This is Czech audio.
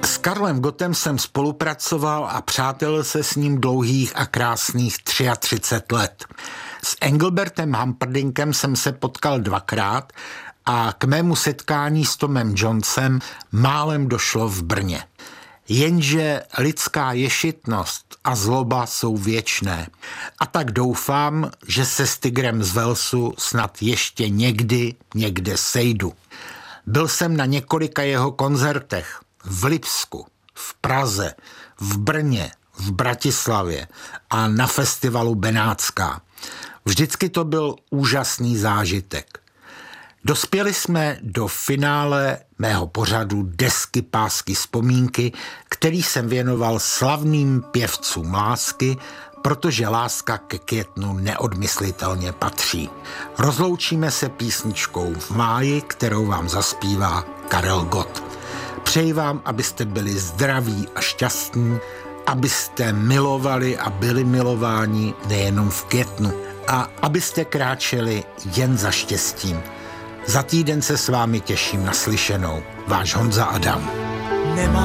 S Karlem Gottem jsem spolupracoval a přátelil se s ním dlouhých a krásných 33 let. S Engelbertem Humperdinkem jsem se potkal 2krát a k mému setkání s Tomem Jonesem málem došlo v Brně. Jenže lidská ješitnost a zloba jsou věčné. A tak doufám, že se s Tigrem z Walesu snad ještě někde sejdu. Byl jsem na několika jeho koncertech v Lipsku, v Praze, v Brně, v Bratislavě a na festivalu Benátská. Vždycky to byl úžasný zážitek. Dospěli jsme do finále mého pořadu Desky, pásky, vzpomínky, který jsem věnoval slavným pěvcům lásky, protože láska ke Květnu neodmyslitelně patří. Rozloučíme se písničkou V máji, kterou vám zaspívá Karel Gott. Přeji vám, abyste byli zdraví a šťastní, abyste milovali a byli milováni nejenom v květnu a abyste kráčeli jen za štěstím. Za týden se s vámi těším na slyšenou. Váš Honza Adam.